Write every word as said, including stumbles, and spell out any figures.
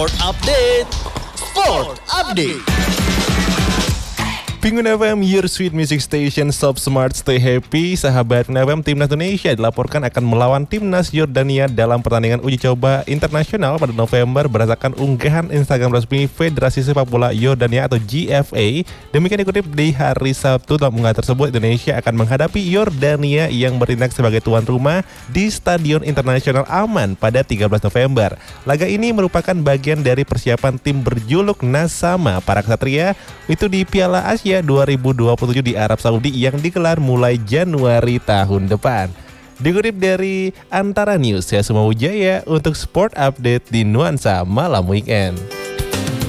Sport Update. Sport Update. Penguin F M, your sweet music station, stop smart, stay happy. Sahabat Penguin F M, Timnas Indonesia dilaporkan akan melawan Timnas Yordania dalam pertandingan uji coba internasional pada November berdasarkan unggahan Instagram resmi Federasi Sepak Bola Yordania atau G F A. Demikian dikutip di hari Sabtu. Dalam unggahan tersebut, Indonesia akan menghadapi Yordania yang bertindak sebagai tuan rumah di Stadion Internasional Amman pada tiga belas November. Laga ini merupakan bagian dari persiapan tim berjuluk Nasama para Ksatria itu di Piala Asia dua ribu dua puluh tujuh di Arab Saudi yang digelar mulai Januari tahun depan. Dikutip dari Antara News, saya Suma Wijaya untuk Sport Update di Nuansa Malam Weekend.